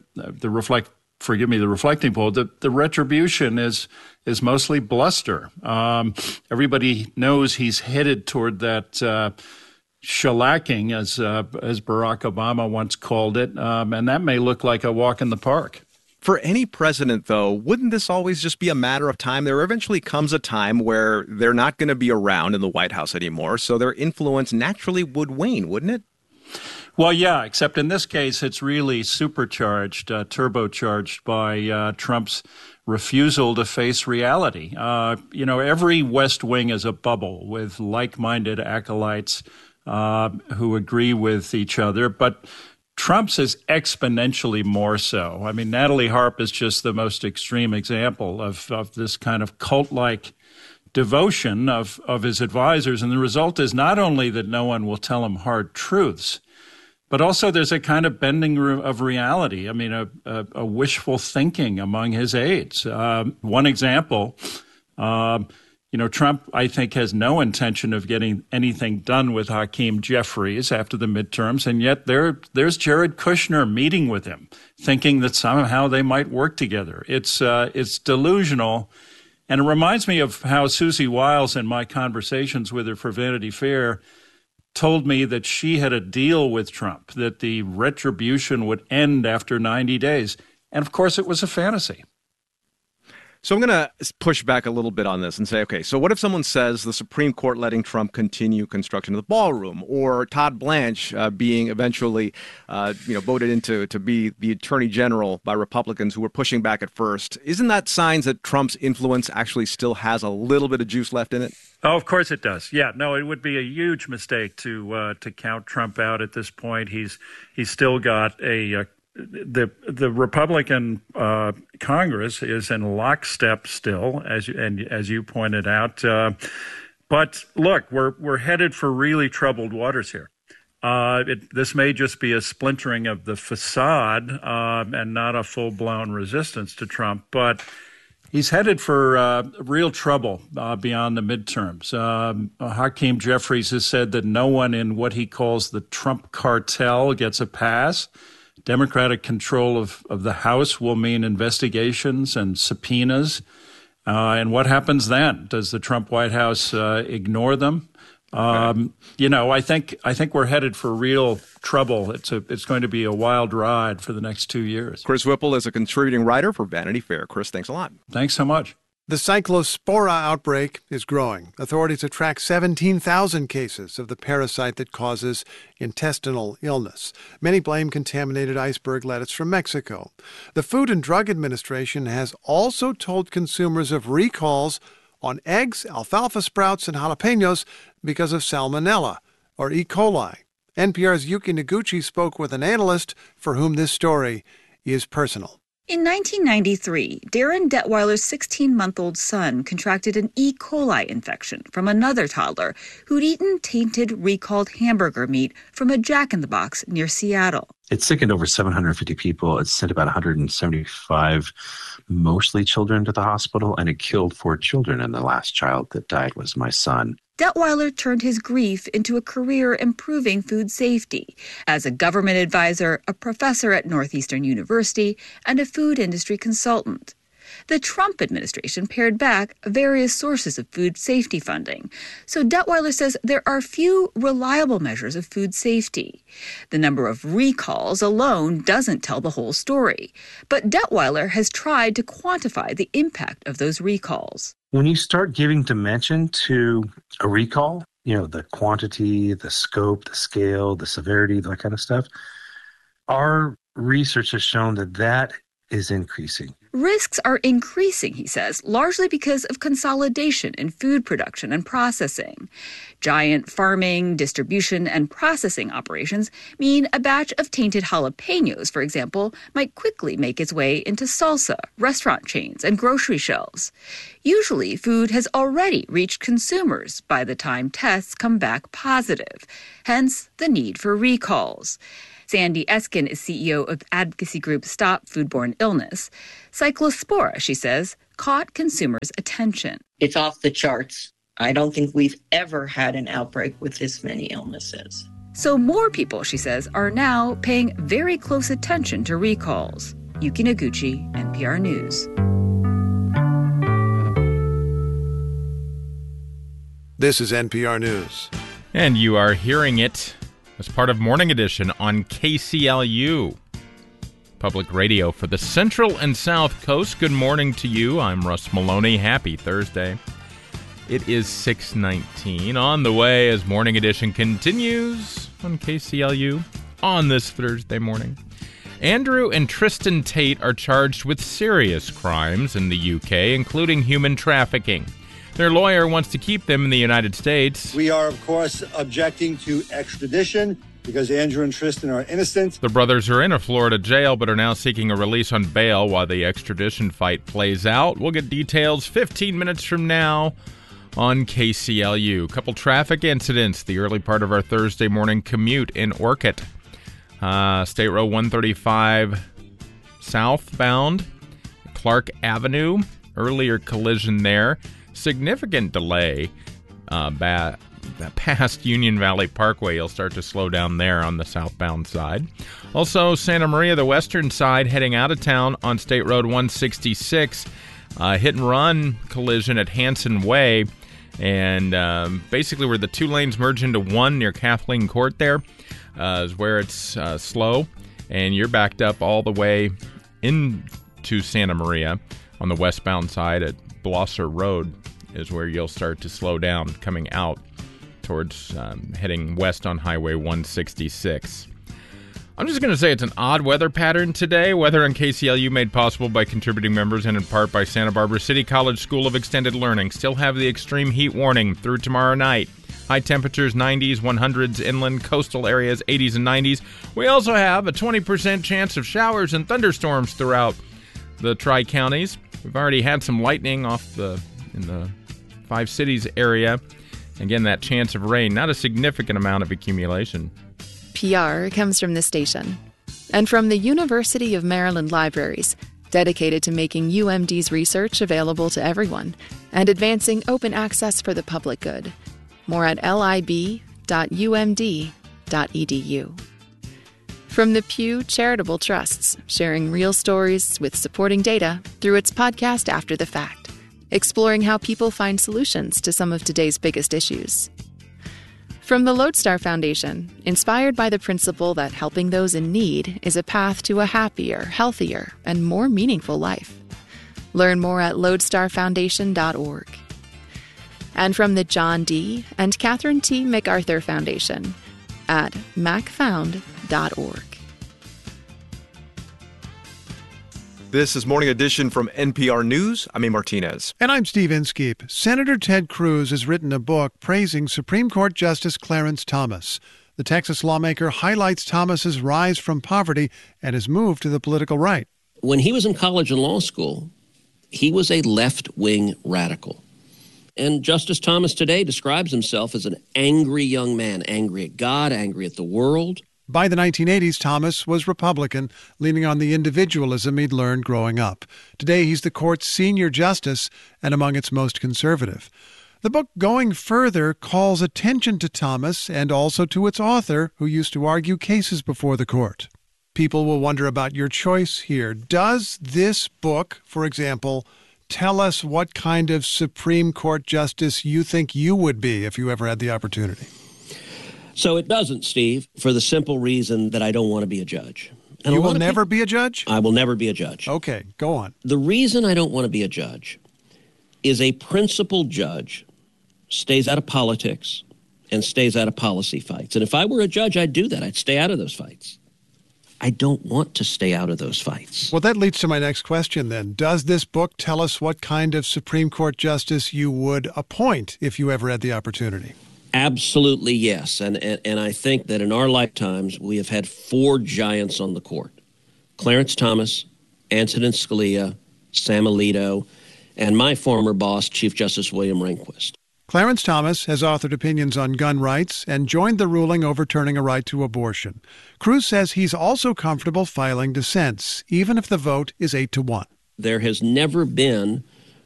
Speaker 2: reflecting pool, the retribution is mostly bluster. Everybody knows he's headed toward that shellacking, as Barack Obama once called it, and that may look like a walk in the park.
Speaker 19: For any president, though, wouldn't this always just be a matter of time? There eventually comes a time where they're not going to be around in the White House anymore, so their influence naturally would wane, wouldn't it?
Speaker 2: Well, yeah, except in this case, it's really supercharged, turbocharged by Trump's refusal to face reality. You know, every West Wing is a bubble with like-minded acolytes who agree with each other, but Trump's is exponentially more so. I mean, Natalie Harp is just the most extreme example of this kind of cult-like devotion of his advisors. And the result is not only that no one will tell him hard truths, but also there's a kind of bending of reality. I mean, a wishful thinking among his aides. One example, you know, Trump, I think, has no intention of getting anything done with Hakeem Jeffries after the midterms, and yet there's Jared Kushner meeting with him, thinking that somehow they might work together. It's delusional, and it reminds me of how Susie Wiles, in my conversations with her for Vanity Fair, told me that she had a deal with Trump, that the retribution would end after 90 days. And, of course, it was a fantasy.
Speaker 19: So I'm going to push back a little bit on this and say, okay, so what if someone says the Supreme Court letting Trump continue construction of the ballroom, or Todd Blanche being eventually, voted into to be the attorney general by Republicans who were pushing back at first? Isn't that signs that Trump's influence actually still has a little bit of juice left in it?
Speaker 2: Oh, of course it does. Yeah, no, it would be a huge mistake to count Trump out at this point. He's still got the Republican Congress is in lockstep still, as you pointed out. But look, we're headed for really troubled waters here. This may just be a splintering of the facade and not a full-blown resistance to Trump, but he's headed for real trouble beyond the midterms. Hakeem Jeffries has said that no one in what he calls the Trump cartel gets a pass. Democratic control of the House will mean investigations and subpoenas. And what happens then? Does the Trump White House ignore them? I think we're headed for real trouble. It's going to be a wild ride for the next 2 years.
Speaker 19: Chris Whipple is a contributing writer for Vanity Fair. Chris, thanks a lot.
Speaker 2: Thanks so much.
Speaker 27: The Cyclospora outbreak is growing. Authorities have tracked 17,000 cases of the parasite that causes intestinal illness. Many blame contaminated iceberg lettuce from Mexico. The Food and Drug Administration has also told consumers of recalls on eggs, alfalfa sprouts, and jalapenos because of salmonella, or E. coli. NPR's Yuki Noguchi spoke with an analyst for whom this story is personal.
Speaker 4: In 1993, Darren Detweiler's 16-month-old son contracted an E. coli infection from another toddler who'd eaten tainted, recalled hamburger meat from a Jack in the Box near Seattle.
Speaker 7: It sickened over 750 people. It sent about 175, mostly children, to the hospital, and it killed 4 children, and the last child that died was my son.
Speaker 4: Detweiler turned his grief into a career improving food safety as a government advisor, a professor at Northeastern University, and a food industry consultant. The Trump administration pared back various sources of food safety funding, so Detweiler says there are few reliable measures of food safety. The number of recalls alone doesn't tell the whole story, but Detweiler has tried to quantify the impact of those recalls.
Speaker 7: When you start giving dimension to a recall, the quantity, the scope, the scale, the severity, that kind of stuff, our research has shown that is increasing.
Speaker 4: Risks are increasing, he says, largely because of consolidation in food production and processing. Giant farming, distribution, and processing operations mean a batch of tainted jalapenos, for example, might quickly make its way into salsa, restaurant chains, and grocery shelves. Usually, food has already reached consumers by the time tests come back positive, hence the need for recalls. Sandy Eskin is CEO of advocacy group Stop Foodborne Illness. Cyclospora, she says, caught consumers' attention.
Speaker 10: It's off the charts. I don't think we've ever had an outbreak with this many illnesses.
Speaker 4: So more people, she says, are now paying very close attention to recalls. Yuki Noguchi, NPR News.
Speaker 27: This is NPR News.
Speaker 3: And you are hearing it as part of Morning Edition on KCLU, public radio for the Central and South Coast. Good morning to you. I'm Russ Maloney. Happy Thursday. It is 6:19 on the way as Morning Edition continues on KCLU on this Thursday morning. Andrew and Tristan Tate are charged with serious crimes in the UK, including human trafficking. Their lawyer wants to keep them in the United States.
Speaker 8: We are, of course, objecting to extradition because Andrew and Tristan are innocent.
Speaker 3: The brothers are in a Florida jail but are now seeking a release on bail while the extradition fight plays out. We'll get details 15 minutes from now on KCLU. Couple traffic incidents the early part of our Thursday morning commute in Orcutt. State Road 135 southbound, Clark Avenue. Earlier collision there. Significant delay past Union Valley Parkway. You'll start to slow down there on the southbound side. Also, Santa Maria, the western side, heading out of town on State Road 166. Hit-and-run collision at Hanson Way. And basically where the two lanes merge into one near Kathleen Court there is where it's slow. And you're backed up all the way into Santa Maria on the westbound side at Blosser Road is where you'll start to slow down coming out towards heading west on Highway 166. I'm just going to say it's an odd weather pattern today. Weather on KCLU made possible by contributing members and in part by Santa Barbara City College School of Extended Learning. Still have the extreme heat warning through tomorrow night. High temperatures 90s, 100s inland, coastal areas 80s and 90s. We also have a 20% chance of showers and thunderstorms throughout the Tri-Counties. We've already had some lightning in the Five Cities area. Again, that chance of rain, not a significant amount of accumulation.
Speaker 9: PR comes from this station and from the University of Maryland Libraries, dedicated to making UMD's research available to everyone and advancing open access for the public good. More at lib.umd.edu. From the Pew Charitable Trusts, sharing real stories with supporting data through its podcast After the Fact, exploring how people find solutions to some of today's biggest issues. From the Lodestar Foundation, inspired by the principle that helping those in need is a path to a happier, healthier, and more meaningful life. Learn more at lodestarfoundation.org. And from the John D. and Catherine T. MacArthur Foundation at macfound.org.
Speaker 19: This is Morning Edition from NPR News. I'm A. Martinez.
Speaker 27: And I'm Steve Inskeep. Senator Ted Cruz has written a book praising Supreme Court Justice Clarence Thomas. The Texas lawmaker highlights Thomas's rise from poverty and his move to the political right.
Speaker 20: When he was in college and law school, he was a left-wing radical. And Justice Thomas today describes himself as an angry young man, angry at God, angry at the world.
Speaker 27: By the 1980s, Thomas was Republican, leaning on the individualism he'd learned growing up. Today, he's the court's senior justice and among its most conservative. The book, Going Further, calls attention to Thomas and also to its author, who used to argue cases before the court. People will wonder about your choice here. Does this book, for example, tell us what kind of Supreme Court justice you think you would be if you ever had the opportunity?
Speaker 20: So it doesn't, Steve, for the simple reason that I don't want to be a judge. And
Speaker 27: you will never be a judge?
Speaker 20: I will never be a judge.
Speaker 27: Okay, go on.
Speaker 20: The reason I don't want to be a judge is a principled judge stays out of politics and stays out of policy fights. And if I were a judge, I'd do that. I'd stay out of those fights. I don't want to stay out of those fights.
Speaker 27: Well, that leads to my next question then. Does this book tell us what kind of Supreme Court justice you would appoint if you ever had the opportunity?
Speaker 20: Absolutely, yes. And I think that in our lifetimes, we have had 4 giants on the court: Clarence Thomas, Antonin Scalia, Sam Alito, and my former boss, Chief Justice William Rehnquist.
Speaker 27: Clarence Thomas has authored opinions on gun rights and joined the ruling overturning a right to abortion. Cruz says he's also comfortable filing dissents, even if the vote is 8-1.
Speaker 20: There has never been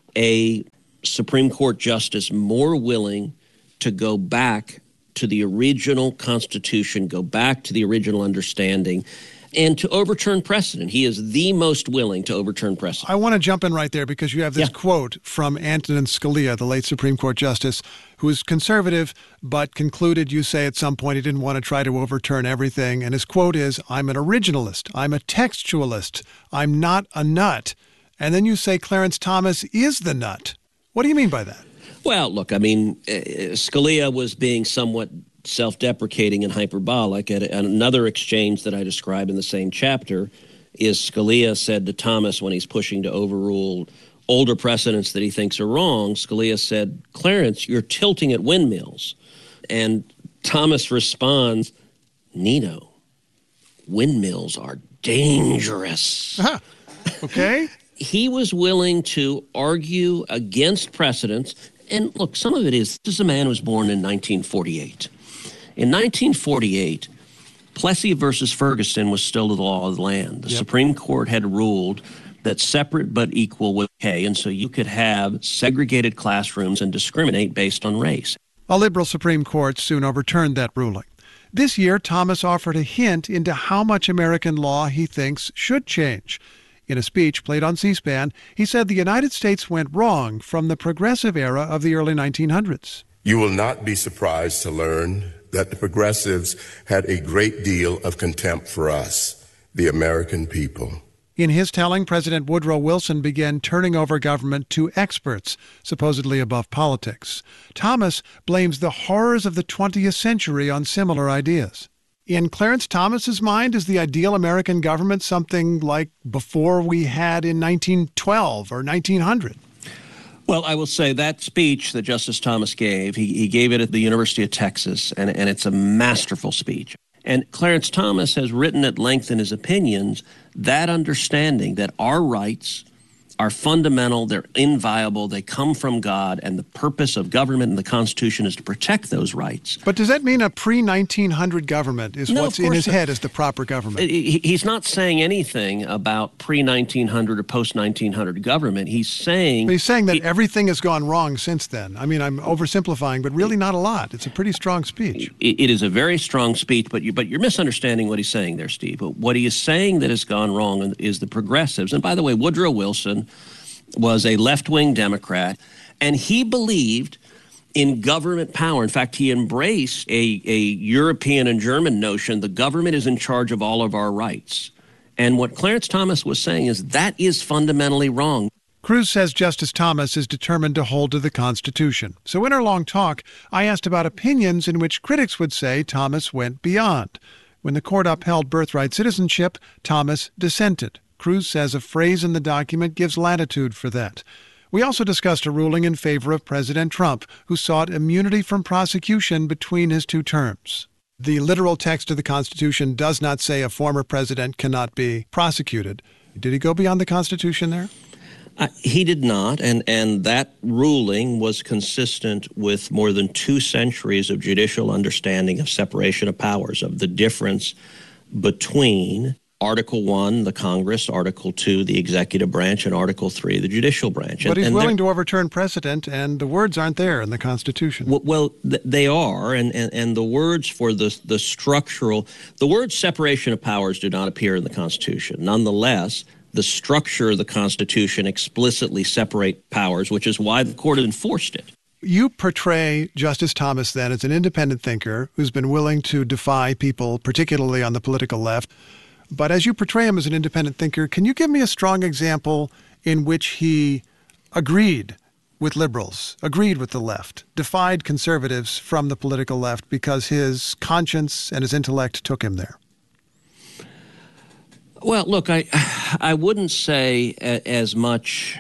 Speaker 20: a Supreme Court justice more willing to go back to the original Constitution, go back to the original understanding, and to overturn precedent. He is the most willing to overturn precedent.
Speaker 27: I want to jump in right there because you have this quote from Antonin Scalia, the late Supreme Court justice, who is conservative but concluded, you say at some point, he didn't want to try to overturn everything. And his quote is, "I'm an originalist. I'm a textualist. I'm not a nut." And then you say Clarence Thomas is the nut. What do you mean by that?
Speaker 20: Well, look, I mean, Scalia was being somewhat self-deprecating and hyperbolic. At another exchange that I describe in the same chapter is Scalia said to Thomas when he's pushing to overrule older precedents that he thinks are wrong, Scalia said, "Clarence, you're tilting at windmills." And Thomas responds, "Nino, windmills are dangerous."
Speaker 27: Okay.
Speaker 20: He was willing to argue against precedents. And look, some of it is, this is a man who was born in 1948. In 1948, Plessy versus Ferguson was still the law of the land. The Supreme Court had ruled that separate but equal was okay, and so you could have segregated classrooms and discriminate based on race.
Speaker 27: A liberal Supreme Court soon overturned that ruling. This year, Thomas offered a hint into how much American law he thinks should change. In a speech played on C-SPAN, he said the United States went wrong from the progressive era of the early 1900s.
Speaker 1: You will not be surprised to learn that the progressives had a great deal of contempt for us, the American people.
Speaker 27: In his telling, President Woodrow Wilson began turning over government to experts, supposedly above politics. Thomas blames the horrors of the 20th century on similar ideas. In Clarence Thomas's mind, is the ideal American government something like before we had in 1912 or 1900?
Speaker 20: Well, I will say that speech that Justice Thomas gave, he gave it at the University of Texas, and it's a masterful speech. And Clarence Thomas has written at length in his opinions that understanding that our rights are fundamental, they're inviolable, they come from God, and the purpose of government and the Constitution is to protect those rights.
Speaker 27: But does that mean a pre-1900 government is what's in his head as the proper government?
Speaker 20: He's not saying anything about pre-1900 or post-1900 government. He's saying
Speaker 27: that everything has gone wrong since then. I mean, I'm oversimplifying, but really not a lot. It's a pretty strong speech.
Speaker 20: It is a very strong speech, but you're misunderstanding what he's saying there, Steve. What he is saying that has gone wrong is the progressives. And by the way, Woodrow Wilson was a left-wing Democrat, and he believed in government power. In fact, he embraced a European and German notion, the government is in charge of all of our rights. And what Clarence Thomas was saying is that is fundamentally wrong.
Speaker 27: Cruz says Justice Thomas is determined to hold to the Constitution. So in our long talk, I asked about opinions in which critics would say Thomas went beyond. When the court upheld birthright citizenship, Thomas dissented. Cruz says a phrase in the document gives latitude for that. We also discussed a ruling in favor of President Trump, who sought immunity from prosecution between his 2 terms. The literal text of the Constitution does not say a former president cannot be prosecuted. Did he go beyond the Constitution there?
Speaker 20: He did not, and that ruling was consistent with more than 2 centuries of judicial understanding of separation of powers, of the difference between Article 1, the Congress, Article 2, the executive branch, and Article 3, the judicial branch.
Speaker 27: But he's willing to overturn precedent, and the words aren't there in the Constitution.
Speaker 20: Well, they are, and the words for the structural, the words separation of powers do not appear in the Constitution. Nonetheless, the structure of the Constitution explicitly separate powers, which is why the court enforced it.
Speaker 27: You portray Justice Thomas, then, as an independent thinker who's been willing to defy people, particularly on the political left. But as you portray him as an independent thinker, can you give me a strong example in which he agreed with liberals, agreed with the left, defied conservatives from the political left because his conscience and his intellect took him there?
Speaker 20: Well, look, I wouldn't say as much.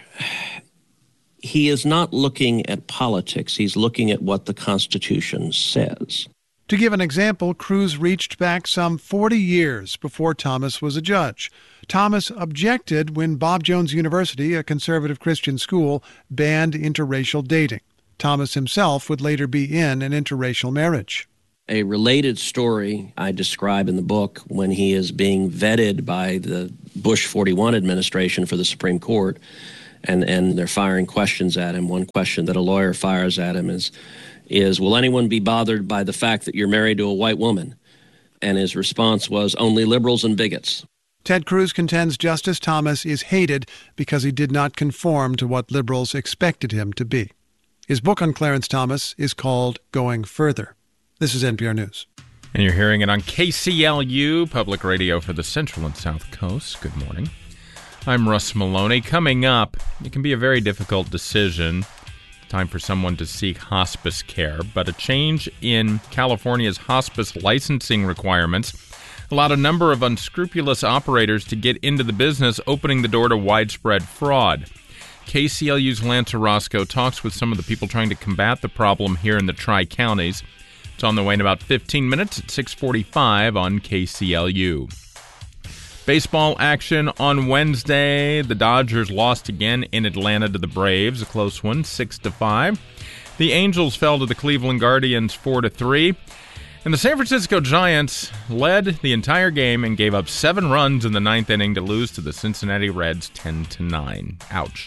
Speaker 20: He is not looking at politics. He's looking at what the Constitution says.
Speaker 27: To give an example, Cruz reached back some 40 years before Thomas was a judge. Thomas objected when Bob Jones University, a conservative Christian school, banned interracial dating. Thomas himself would later be in an interracial marriage.
Speaker 20: A related story I describe in the book when he is being vetted by the Bush 41 administration for the Supreme Court, and they're firing questions at him. One question that a lawyer fires at him is, will anyone be bothered by the fact that you're married to a white woman? And his response was, only liberals and bigots.
Speaker 27: Ted Cruz contends Justice Thomas is hated because he did not conform to what liberals expected him to be. His book on Clarence Thomas is called Going Further. This is NPR News.
Speaker 3: And you're hearing it on KCLU, public radio for the Central and South Coast. Good morning. I'm Russ Maloney. Coming up, it can be a very difficult decision. Time for someone to seek hospice care, but a change in California's hospice licensing requirements allowed a number of unscrupulous operators to get into the business, opening the door to widespread fraud. KCLU's Lance Orozco talks with some of the people trying to combat the problem here in the Tri-Counties. It's on the way in about 15 minutes at 6:45 on KCLU. Baseball action on Wednesday. The Dodgers lost again in Atlanta to the Braves, a close one, 6-5. The Angels fell to the Cleveland Guardians 4-3. And the San Francisco Giants led the entire game and gave up 7 runs in the 9th inning to lose to the Cincinnati Reds 10-9. Ouch.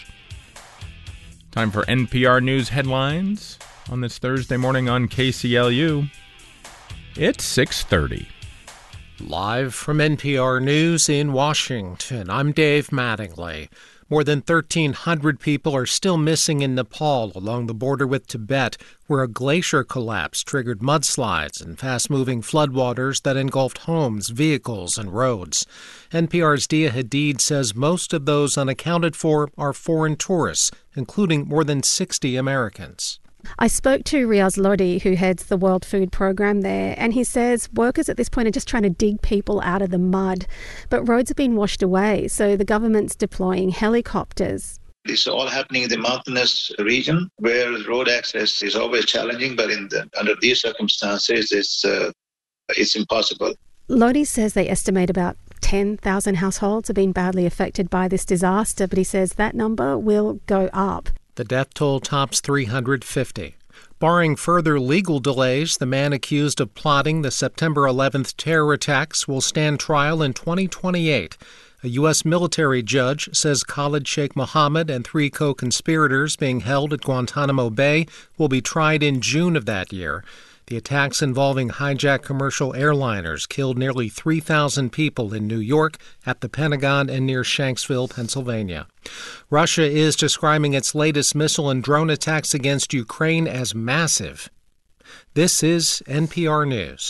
Speaker 3: Time for NPR News headlines on this Thursday morning on KCLU. It's 6:30.
Speaker 6: Live from NPR News in Washington, I'm Dave Mattingly. More than 1,300 people are still missing in Nepal along the border with Tibet, where a glacier collapse triggered mudslides and fast-moving floodwaters that engulfed homes, vehicles, and roads. NPR's Dia Hadid says most of those unaccounted for are foreign tourists, including more than 60 Americans.
Speaker 11: I spoke to Riaz Lodi, who heads the World Food Programme there, and he says workers at this point are just trying to dig people out of the mud. But roads have been washed away, so the government's deploying helicopters.
Speaker 13: This is all happening in the mountainous region where road access is always challenging, but under these circumstances, it's impossible.
Speaker 11: Lodi says they estimate about 10,000 households have been badly affected by this disaster, but he says that number will go up.
Speaker 6: The death toll tops 350. Barring further legal delays, the man accused of plotting the September 11th terror attacks will stand trial in 2028. A U.S. military judge says Khalid Sheikh Mohammed and 3 co-conspirators being held at Guantanamo Bay will be tried in June of that year. The attacks involving hijacked commercial airliners killed nearly 3,000 people in New York, at the Pentagon, and near Shanksville, Pennsylvania. Russia is describing its latest missile and drone attacks against Ukraine as massive. This is NPR News.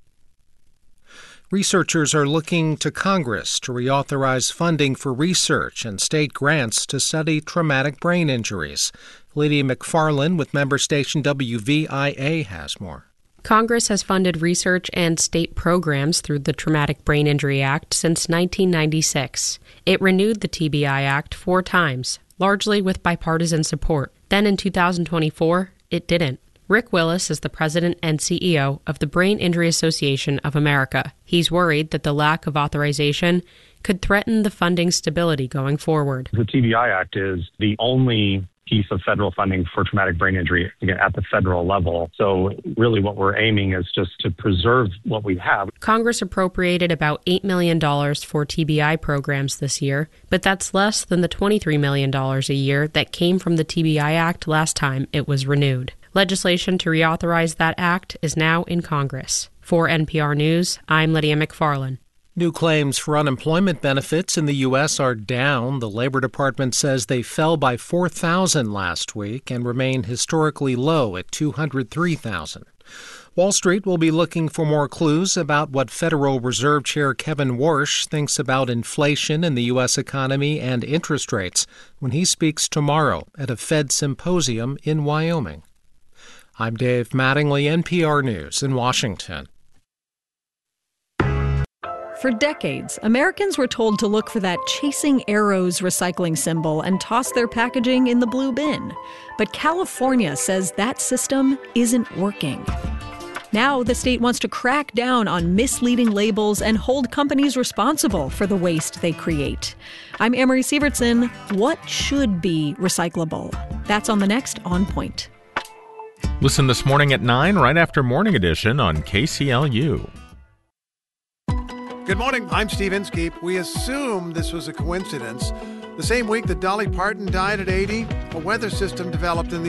Speaker 6: Researchers are looking to Congress to reauthorize funding for research and state grants to study traumatic brain injuries. Lydia McFarland with member station WVIA has more.
Speaker 21: Congress has funded research and state programs through the Traumatic Brain Injury Act since 1996. It renewed the TBI Act 4 times, largely with bipartisan support. Then in 2024, it didn't. Rick Willis is the president and CEO of the Brain Injury Association of America. He's worried that the lack of authorization could threaten the funding stability going forward.
Speaker 22: The TBI Act is the only piece of federal funding for traumatic brain injury, again, at the federal level. So really what we're aiming is just to preserve what we have.
Speaker 21: Congress appropriated about $8 million for TBI programs this year, but that's less than the $23 million a year that came from the TBI Act last time it was renewed. Legislation to reauthorize that act is now in Congress. For NPR News, I'm Lydia McFarland.
Speaker 6: New claims for unemployment benefits in the U.S. are down. The Labor Department says they fell by 4,000 last week and remain historically low at 203,000. Wall Street will be looking for more clues about what Federal Reserve Chair Kevin Warsh thinks about inflation in the U.S. economy and interest rates when he speaks tomorrow at a Fed symposium in Wyoming. I'm Dave Mattingly, NPR News in Washington.
Speaker 12: For decades, Americans were told to look for that Chasing Arrows recycling symbol and toss their packaging in the blue bin. But California says that system isn't working. Now the state wants to crack down on misleading labels and hold companies responsible for the waste they create. I'm Amory Sievertson. What should be recyclable? That's on the next On Point.
Speaker 3: Listen this morning at 9, right after Morning Edition on KCLU.
Speaker 27: Good morning, I'm Steve Inskeep. We assume this was a coincidence. The same week that Dolly Parton died at 80, a weather system developed in the